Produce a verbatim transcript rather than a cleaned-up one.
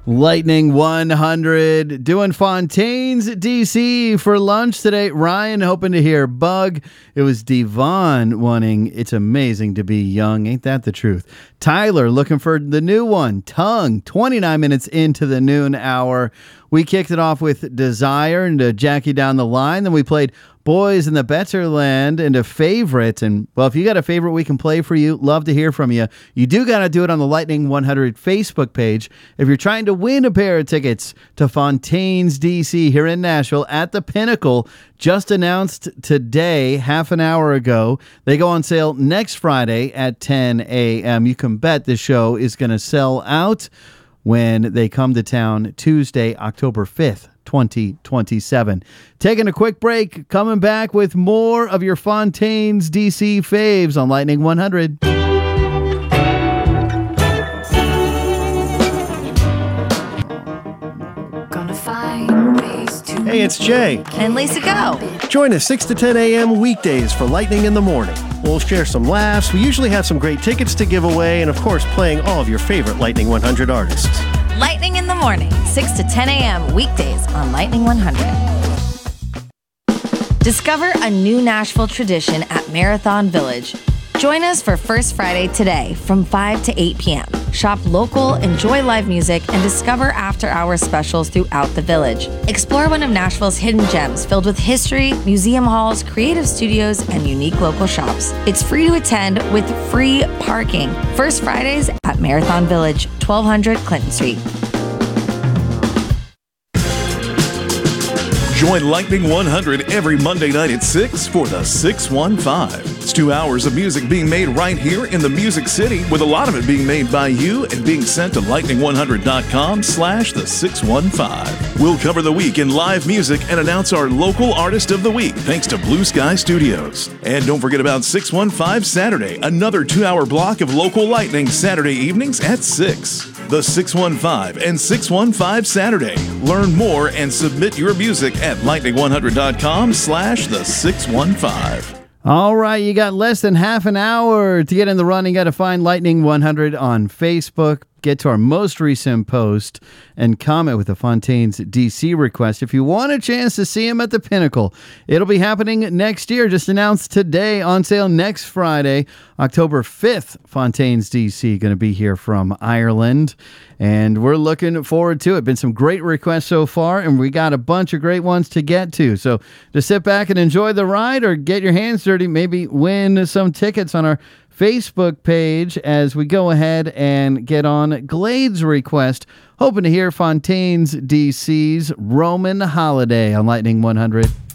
Lightning one hundred doing Fontaine's D C for lunch today. Ryan hoping to hear Bug. It was Devon wanting It's Amazing to Be Young. Ain't that the truth? Tyler looking for the new one, Tongue. twenty-nine minutes into the noon hour. We kicked it off with Desire and uh, Jackie Down the Line. Then we played Boys in the Better Land and a favorite. And, well, if you got a favorite we can play for you, love to hear from you. You do got to do it on the Lightning one hundred Facebook page. If you're trying to win a pair of tickets to Fontaine's D C here in Nashville at the Pinnacle, just announced today, half an hour ago. They go on sale next Friday at ten a.m. You can bet the show is going to sell out when they come to town Tuesday, October fifth, twenty twenty-seven. Taking a quick break, coming back with more of your Fontaine's D C faves on Lightning one hundred. Hey, it's Jay. And Lisa Go. Join us six to ten a.m. weekdays for Lightning in the Morning. We'll share some laughs. We usually have some great tickets to give away, and of course, playing all of your favorite Lightning one hundred artists. Lightning in the Morning, six to ten a.m. weekdays on Lightning one hundred. Discover a new Nashville tradition at Marathon Village. Join us for First Friday today from five to eight p.m. Shop local, enjoy live music, and discover after-hour specials throughout the village. Explore one of Nashville's hidden gems filled with history, museum halls, creative studios, and unique local shops. It's free to attend with free parking. First Fridays at Marathon Village, twelve hundred Clinton Street. Join Lightning one hundred every Monday night at six for the six one five. It's two hours of music being made right here in the Music City, with a lot of it being made by you and being sent to lightning one hundred dot com slash the six one five. We'll cover the week in live music and announce our local artist of the week thanks to Blue Sky Studios. And don't forget about six one five Saturday, another two-hour block of local Lightning Saturday evenings at six. The six one five and six one five Saturday. Learn more and submit your music at lightning one hundred dot com slash the six one five. All right, you got less than half an hour to get in the running. Got to find Lightning one hundred on Facebook. Get to our most recent post and comment with a Fontaine's D C request. If you want a chance to see him at the Pinnacle, it'll be happening next year. Just announced today, on sale next Friday, October fifth. Fontaine's D C going to be here from Ireland, and we're looking forward to it. Been some great requests so far, and we got a bunch of great ones to get to. So just sit back and enjoy the ride, or get your hands dirty, maybe win some tickets on our Facebook page as we go ahead and get on Glade's request. Hoping to hear Fontaine's D C's Roman Holiday on Lightning one hundred.